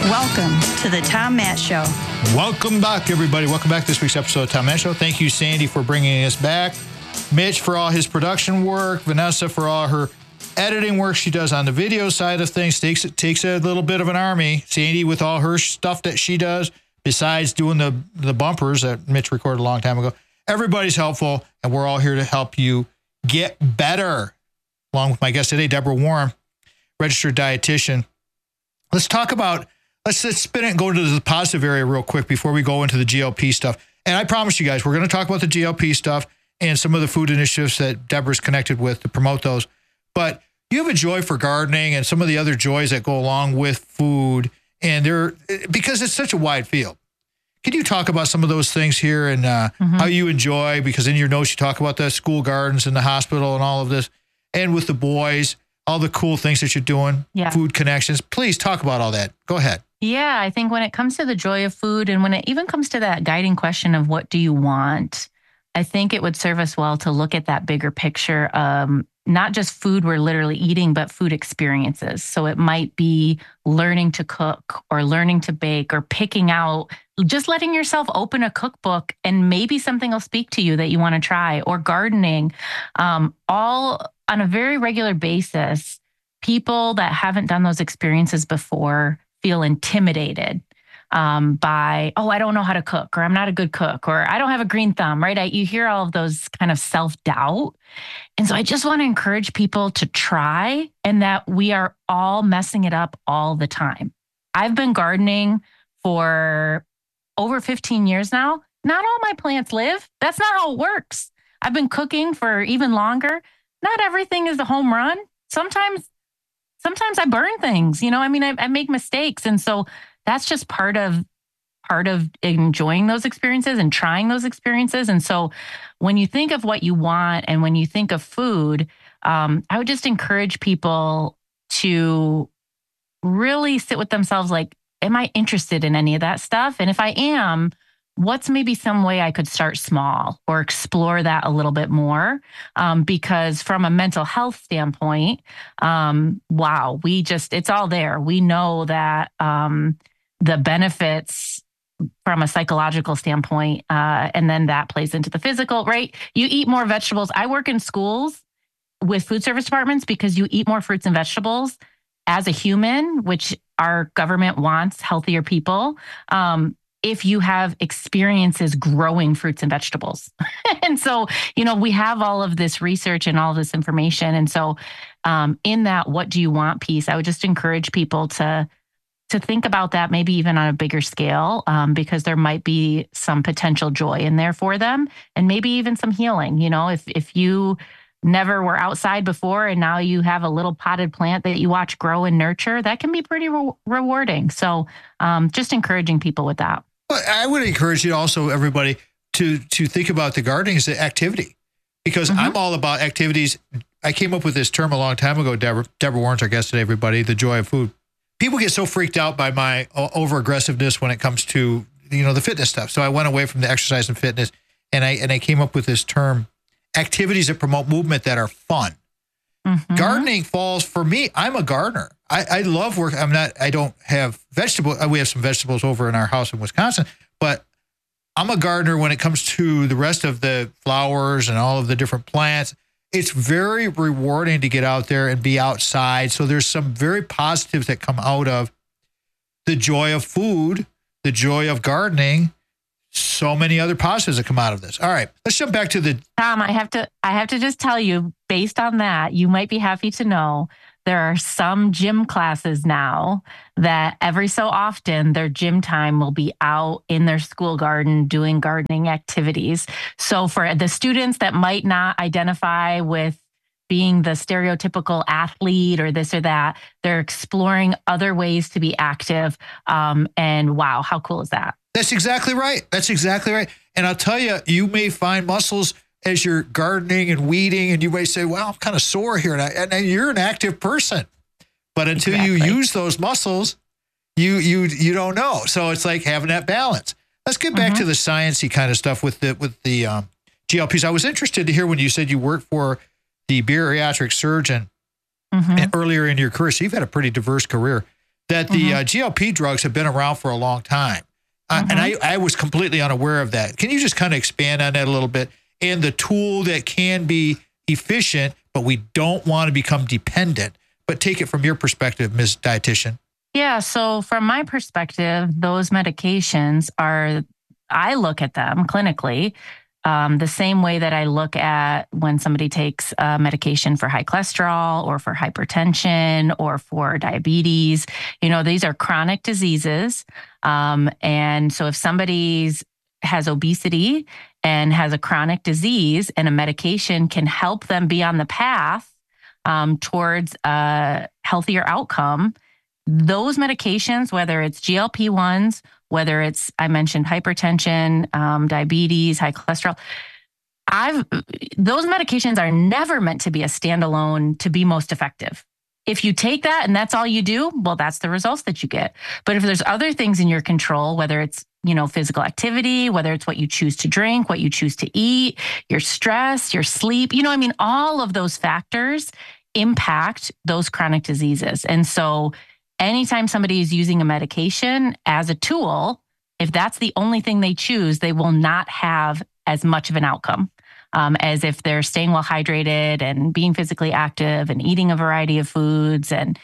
Welcome to the Tom Matt Show. Welcome back, everybody. Welcome back to this week's episode of Tom Matt Show. Thank you, Sandy, for bringing us back. Mitch for all his production work. Vanessa for all her editing work she does on the video side of things. Takes a little bit of an army. Sandy with all her stuff that she does, besides doing the bumpers that Mitch recorded a long time ago. Everybody's helpful, and we're all here to help you get better. Along with my guest today, Deborah Warren, registered dietitian. Let's talk about, let's spin it and go into the positive area real quick before we go into the GLP stuff. And I promise you guys, we're going to talk about the GLP stuff and some of the food initiatives that Deborah's connected with to promote those. But you have a joy for gardening and some of the other joys that go along with food, and because it's such a wide field. Can you talk about some of those things here and how you enjoy, because in your notes you talk about the school gardens and the hospital and all of this, and with the boys, all the cool things that you're doing, food connections. Please talk about all that. Go ahead. Yeah, I think when it comes to the joy of food, and when it even comes to that guiding question of what do you want, I think it would serve us well to look at that bigger picture, not just food we're literally eating, but food experiences. So it might be learning to cook or learning to bake or picking out, just letting yourself open a cookbook and maybe something will speak to you that you want to try, or gardening, all on a very regular basis. People that haven't done those experiences before feel intimidated by, I don't know how to cook, or I'm not a good cook, or I don't have a green thumb, right? You hear all of those kind of self-doubt. And so I just want to encourage people to try, and that we are all messing it up all the time. I've been gardening for over 15 years now. Not all my plants live. That's not how it works. I've been cooking for even longer. Not everything is a home run. Sometimes I burn things, I make mistakes. And so that's just part of enjoying those experiences and trying those experiences. And so when you think of what you want and when you think of food, I would just encourage people to really sit with themselves like, am I interested in any of that stuff? And if I am, what's maybe some way I could start small or explore that a little bit more? Because from a mental health standpoint, it's all there. We know that the benefits from a psychological standpoint, and then that plays into the physical, right? You eat more vegetables. I work in schools with food service departments because you eat more fruits and vegetables as a human, which our government wants healthier people. If you have experiences growing fruits and vegetables. And so, we have all of this research and all of this information. And so in that, what do you want piece, I would just encourage people to think about that, maybe even on a bigger scale, because there might be some potential joy in there for them, and maybe even some healing. If you never were outside before and now you have a little potted plant that you watch grow and nurture, that can be pretty rewarding. So just encouraging people with that. Well, I would encourage you also, everybody, to think about the gardening as an activity, because I'm all about activities. I came up with this term a long time ago. Deborah Warren's our guest today, everybody, the joy of food. People get so freaked out by my over-aggressiveness when it comes to, the fitness stuff. So I went away from the exercise and fitness, and I came up with this term, activities that promote movement that are fun. Gardening falls, for me, I'm a gardener. I love work. I don't have vegetables. We have some vegetables over in our house in Wisconsin, but I'm a gardener when it comes to the rest of the flowers and all of the different plants. It's very rewarding to get out there and be outside. So there's some very positives that come out of the joy of food, the joy of gardening, so many other positives that come out of this. All right, let's jump back to the... Tom, I have to just tell you, based on that, you might be happy to know there are some gym classes now that every so often their gym time will be out in their school garden doing gardening activities. So for the students that might not identify with being the stereotypical athlete or this or that, they're exploring other ways to be active. And wow, how cool is that? That's exactly right. And I'll tell you, you may find muscles as you're gardening and weeding, and you may say, well, I'm kind of sore here. And you're an active person. But until you use those muscles, you don't know. So it's like having that balance. Let's get back to the sciencey kind of stuff with the GLPs. I was interested to hear when you said you worked for the bariatric surgeon earlier in your career. So you've had a pretty diverse career. that the GLP drugs have been around for a long time. And I was completely unaware of that. Can you just kind of expand on that a little bit? And the tool that can be efficient, but we don't want to become dependent. But take it from your perspective, Ms. Dietitian. Yeah. So from my perspective, those medications I look at them clinically the same way that I look at when somebody takes medication for high cholesterol or for hypertension or for diabetes. These are chronic diseases. And so if somebody has obesity and has a chronic disease and a medication can help them be on the path towards a healthier outcome, those medications, whether it's GLP-1s, whether it's, I mentioned hypertension, diabetes, high cholesterol, those medications are never meant to be a standalone to be most effective. If you take that and that's all you do, well, that's the results that you get. But if there's other things in your control, whether it's, physical activity, whether it's what you choose to drink, what you choose to eat, your stress, your sleep, all of those factors impact those chronic diseases. And so anytime somebody is using a medication as a tool, if that's the only thing they choose, they will not have as much of an outcome as if they're staying well hydrated and being physically active and eating a variety of foods and,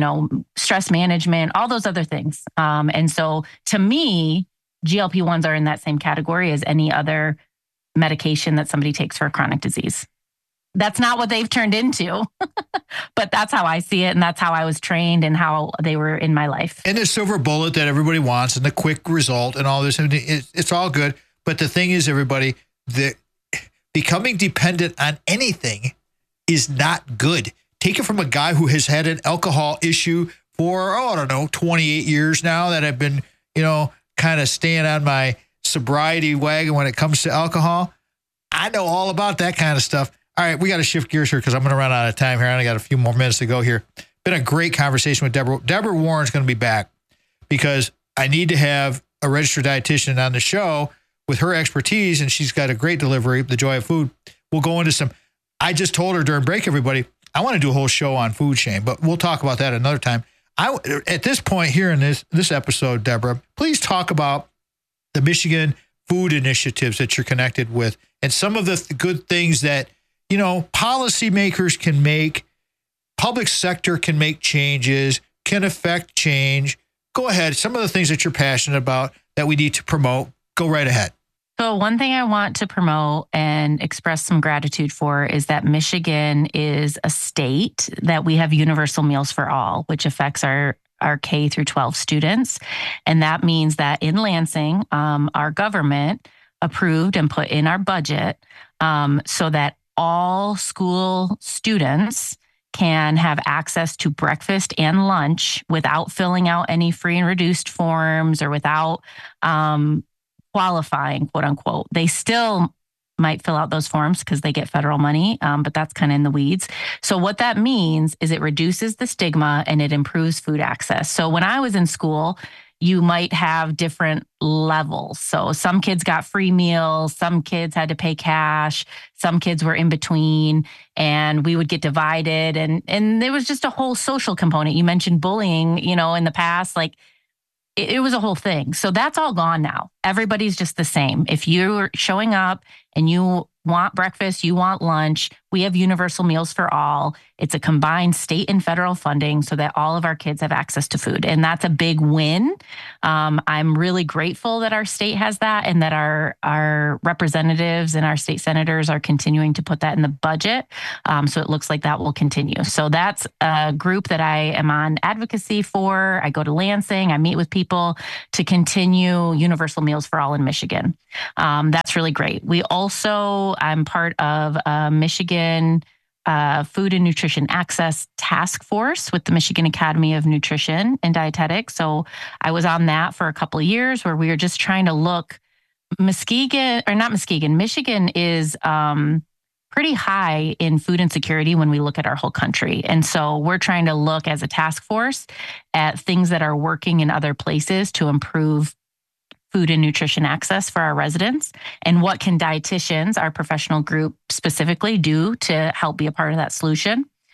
stress management, all those other things. And so to me, GLP-1s are in that same category as any other medication that somebody takes for a chronic disease. That's not what they've turned into, but that's how I see it. And that's how I was trained and how they were in my life. And the silver bullet that everybody wants and the quick result and all this, it's all good. But the thing is, everybody, that becoming dependent on anything is not good. Take it from a guy who has had an alcohol issue for, 28 years now that I've been, kind of staying on my sobriety wagon when it comes to alcohol. I know all about that kind of stuff. All right, we got to shift gears here because I'm going to run out of time here. I only got a few more minutes to go here. Been a great conversation with Deborah. Deborah Warren's going to be back because I need to have a registered dietitian on the show with her expertise, and she's got a great delivery, The Joy of Food. We'll go into some. I just told her during break, everybody, I want to do a whole show on food shame, but we'll talk about that another time. At this point here in this episode, Deborah, please talk about the Michigan food initiatives that you're connected with and some of the good things that, policymakers can make, public sector can make changes, can affect change. Go ahead. Some of the things that you're passionate about that we need to promote, go right ahead. So one thing I want to promote and express some gratitude for is that Michigan is a state that we have universal meals for all, which affects our K through 12 students. And that means that in Lansing, our government approved and put in our budget so that all school students can have access to breakfast and lunch without filling out any free and reduced forms or without qualifying, quote unquote. They still might fill out those forms because they get federal money, but that's kind of in the weeds. So what that means is it reduces the stigma and it improves food access. So when I was in school, you might have different levels. So some kids got free meals, some kids had to pay cash, some kids were in between, and we would get divided. And there was just a whole social component. You mentioned bullying, in the past, like it was a whole thing. So that's all gone now. Everybody's just the same. If you're showing up and you want breakfast, you want lunch, we have universal meals for all. It's a combined state and federal funding so that all of our kids have access to food. And that's a big win. I'm really grateful that our state has that and that our representatives and our state senators are continuing to put that in the budget. So it looks like that will continue. So that's a group that I am on advocacy for. I go to Lansing, I meet with people to continue universal meals for all in Michigan. That's really great. I'm part of Michigan Food and Nutrition Access Task Force with the Michigan Academy of Nutrition and Dietetics. So I was on that for a couple of years where we were just trying to look. Michigan is pretty high in food insecurity when we look at our whole country. And so we're trying to look as a task force at things that are working in other places to improve food and nutrition access for our residents, and what can dietitians, our professional group specifically, do to help be a part of that solution.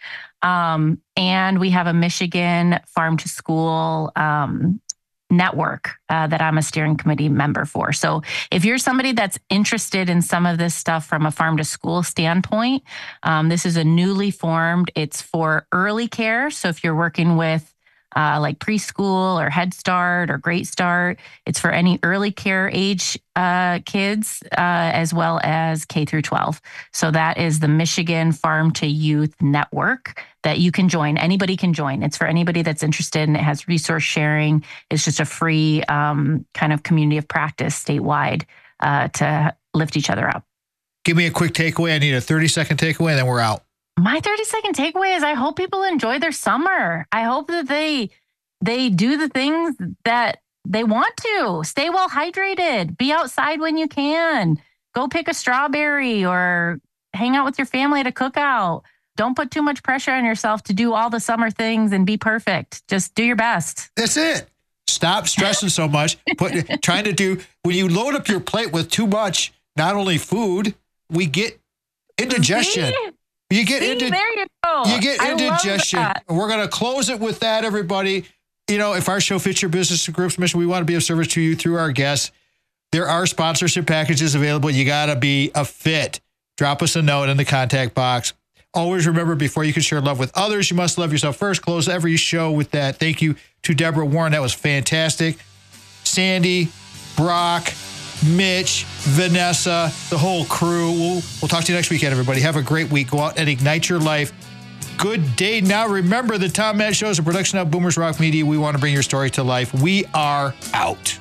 And we have a Michigan Farm to School network that I'm a steering committee member for. So if you're somebody that's interested in some of this stuff from a farm to school standpoint, this is a newly formed, it's for early care. So if you're working with like preschool or Head Start or Great Start, it's for any early care age kids as well as K through 12. So that is the Michigan Farm to Youth Network that you can join. Anybody can join. It's for anybody that's interested, and it has resource sharing. It's just a free kind of community of practice statewide to lift each other up. Give me a quick takeaway. I need a 30-second takeaway, and then we're out. My 30-second takeaway is I hope people enjoy their summer. I hope that they do the things that they want to. Stay well hydrated. Be outside when you can. Go pick a strawberry or hang out with your family at a cookout. Don't put too much pressure on yourself to do all the summer things and be perfect. Just do your best. That's it. Stop stressing so much. When you load up your plate with too much, not only food, we get indigestion. There you go. You get indigestion. And we're going to close it with that, everybody. You know, if our show fits your business or group's mission, we want to be of service to you through our guests. There are sponsorship packages available. You got to be a fit. Drop us a note in the contact box. Always remember, before you can share love with others, you must love yourself first. Close every show with that. Thank you to Deborah Warren. That was fantastic. Sandy, Brock, Mitch, Vanessa, the whole crew. We'll talk to you next weekend, everybody. Have a great week. Go out and ignite your life. Good day. Now, remember, the Tom Matt Show is a production of Boomers Rock Media. We want to bring your story to life. We are out.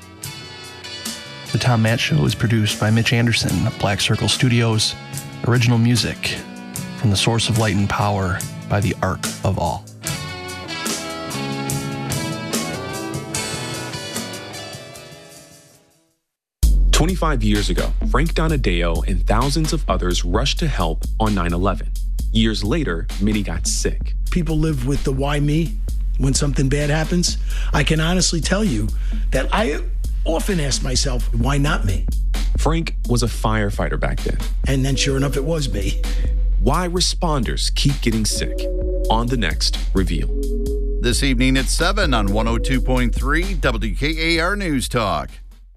The Tom Matt Show is produced by Mitch Anderson of Black Circle Studios. Original music from the Source of Light and Power by the Ark of All. "25 years ago, Frank Donadeo and thousands of others rushed to help on 9/11. Years later, many got sick. People live with the why me when something bad happens. I can honestly tell you that I often ask myself, why not me? Frank was a firefighter back then. And then sure enough, it was me. Why responders keep getting sick on the next Reveal. This evening at 7 on 102.3 WKAR News Talk.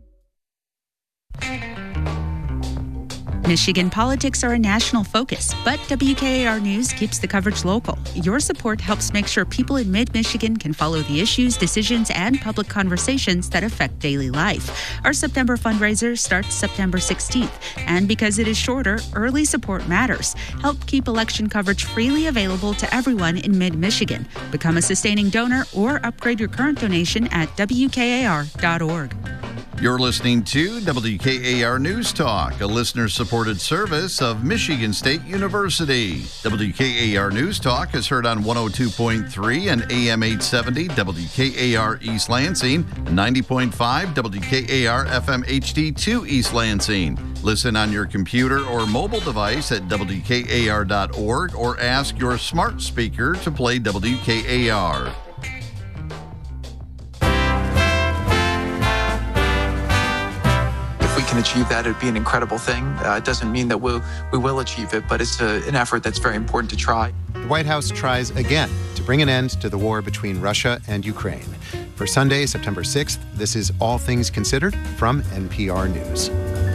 Michigan politics are a national focus, but WKAR News keeps the coverage local. Your support helps make sure people in mid-Michigan can follow the issues, decisions, and public conversations that affect daily life. Our September fundraiser starts September 16th, and because it is shorter, early support matters. Help keep election coverage freely available to everyone in mid-Michigan. Become a sustaining donor or upgrade your current donation at WKAR.org. You're listening to WKAR News Talk, a listener-supported service of Michigan State University. WKAR News Talk is heard on 102.3 and AM 870 WKAR East Lansing, 90.5 WKAR FM HD2 East Lansing. Listen on your computer or mobile device at WKAR.org or ask your smart speaker to play WKAR. Can achieve that, it'd be an incredible thing. It doesn't mean that we will achieve it, but it's an effort that's very important to try. The White House tries again to bring an end to the war between Russia and Ukraine. For Sunday, September 6th, this is All Things Considered from NPR News.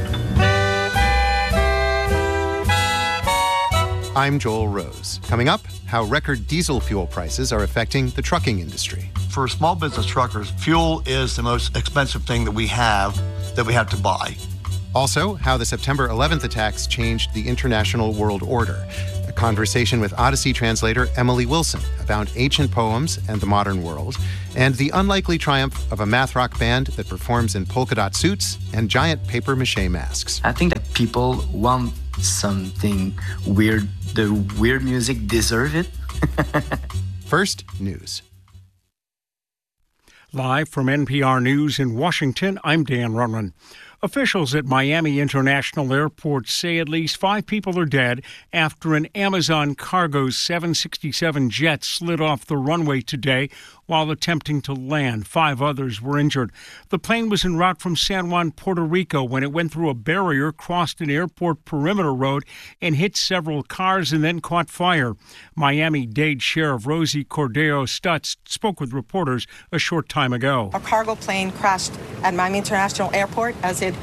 I'm Joel Rose. Coming up, how record diesel fuel prices are affecting the trucking industry. For small business truckers, fuel is the most expensive thing that we have to buy. Also, how the September 11th attacks changed the international world order. A conversation with Odyssey translator Emily Wilson about ancient poems and the modern world, and the unlikely triumph of a math rock band that performs in polka dot suits and giant paper mache masks. I think that people want something weird. The weird music deserve it. First, news. Live from NPR News in Washington, I'm Dan Runman. Officials at Miami International Airport say at least 5 people are dead after an Amazon Cargo 767 jet slid off the runway today while attempting to land. 5 others were injured. The plane was en route from San Juan, Puerto Rico, when it went through a barrier, crossed an airport perimeter road, and hit several cars and then caught fire. Miami-Dade Sheriff Rosie Cordero Stutz spoke with reporters a short time ago. A cargo plane crashed at Miami International Airport as it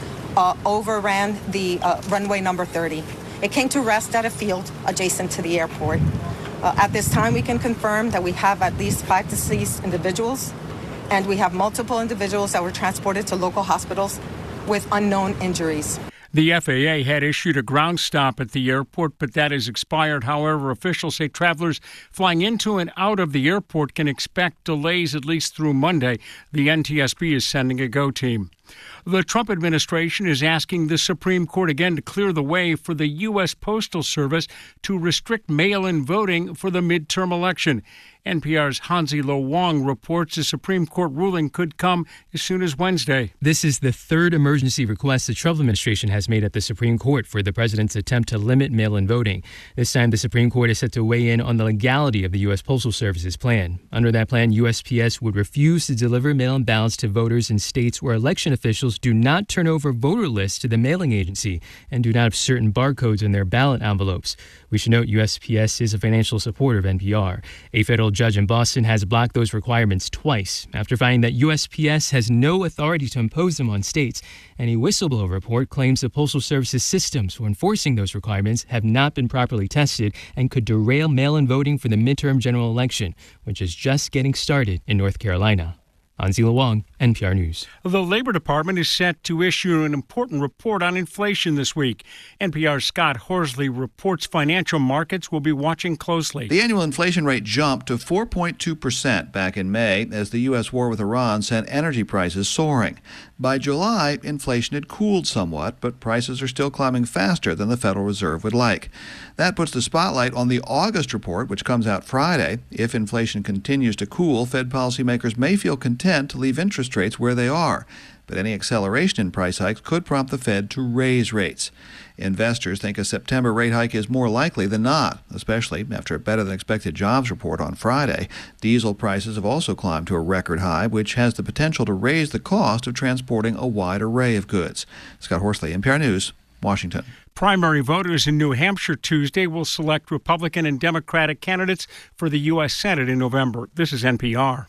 overran the runway number 30. It came to rest at a field adjacent to the airport. At this time, we can confirm that we have at least 5 deceased individuals, and we have multiple individuals that were transported to local hospitals with unknown injuries. The FAA had issued a ground stop at the airport, but that has expired. However, officials say travelers flying into and out of the airport can expect delays at least through Monday. The NTSB is sending a go team. The Trump administration is asking the Supreme Court again to clear the way for the U.S. Postal Service to restrict mail-in voting for the midterm election. NPR's Hansi Lo Wang reports the Supreme Court ruling could come as soon as Wednesday. This is the third emergency request the Trump administration has made at the Supreme Court for the president's attempt to limit mail-in voting. This time, the Supreme Court is set to weigh in on the legality of the U.S. Postal Service's plan. Under that plan, USPS would refuse to deliver mail-in ballots to voters in states where election officials do not turn over voter lists to the mailing agency and do not have certain barcodes in their ballot envelopes. We should note USPS is a financial supporter of NPR. A federal judge in Boston has blocked those requirements twice after finding that USPS has no authority to impose them on states. And a whistleblower report claims the Postal Service's systems for enforcing those requirements have not been properly tested and could derail mail-in voting for the midterm general election, which is just getting started in North Carolina. Hansi Lo Wang, NPR News. The Labor Department is set to issue an important report on inflation this week. NPR's Scott Horsley reports financial markets will be watching closely. The annual inflation rate jumped to 4.2% back in May as the U.S. war with Iran sent energy prices soaring. By July, inflation had cooled somewhat, but prices are still climbing faster than the Federal Reserve would like. That puts the spotlight on the August report, which comes out Friday. If inflation continues to cool, Fed policymakers may feel content to leave interest rates where they are. But any acceleration in price hikes could prompt the Fed to raise rates. Investors think a September rate hike is more likely than not, especially after a better-than-expected jobs report on Friday. Diesel prices have also climbed to a record high, which has the potential to raise the cost of transporting a wide array of goods. Scott Horsley, NPR News, Washington. Primary voters in New Hampshire Tuesday will select Republican and Democratic candidates for the U.S. Senate in November. This is NPR.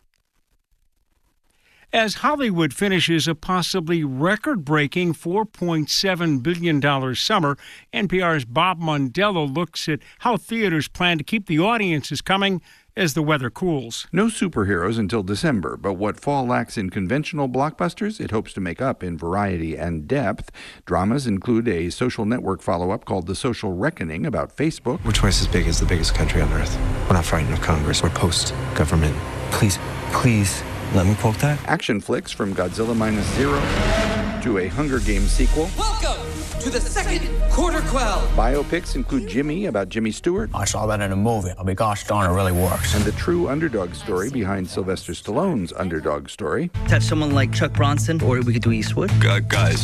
As Hollywood finishes a possibly record-breaking $4.7 billion summer, NPR's Bob Mondello looks at how theaters plan to keep the audiences coming as the weather cools. No superheroes until December, but what fall lacks in conventional blockbusters, it hopes to make up in variety and depth. Dramas include a social network follow-up called The Social Reckoning about Facebook. We're twice as big as the biggest country on earth. We're not frightened of Congress. We're post-government. Please, let me quote that. Action flicks from Godzilla Minus Zero to a Hunger Games sequel. Welcome to the second Quarter Quell. Biopics include Jimmy about Jimmy Stewart. I saw that in a movie. I'll be gosh darn, it really works. And the true underdog story behind Sylvester Stallone's underdog story. Have someone like Chuck Bronson, or we could do Eastwood. Guys,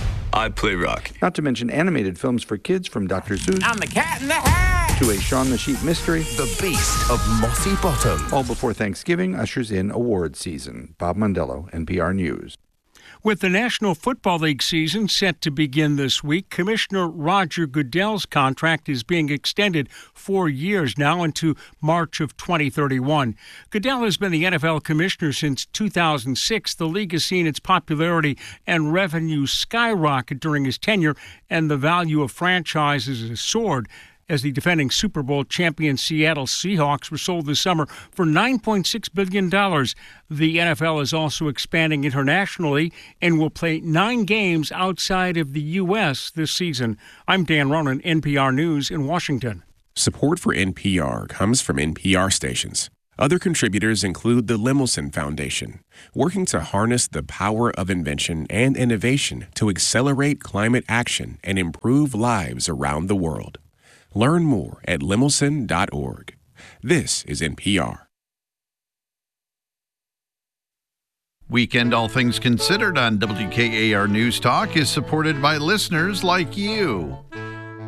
I play Rocky. Not to mention animated films for kids from Dr. Seuss. I'm the Cat in the Hat. To a Shaun the Sheep mystery. The Beast of Mossy Bottom. All before Thanksgiving ushers in award season. Bob Mondello, NPR News. With the National Football League season set to begin this week, Commissioner Roger Goodell's contract is being extended 4 years now into March of 2031. Goodell has been the NFL commissioner since 2006. The league has seen its popularity and revenue skyrocket during his tenure, and the value of franchises has soared as the defending Super Bowl champion Seattle Seahawks were sold this summer for $9.6 billion. The NFL is also expanding internationally and will play 9 games outside of the U.S. this season. I'm Dan Ronan, NPR News in Washington. Support for NPR comes from NPR stations. Other contributors include the Lemelson Foundation, working to harness the power of invention and innovation to accelerate climate action and improve lives around the world. Learn more at lemelson.org. This is NPR. Weekend All Things Considered on WKAR News Talk is supported by listeners like you.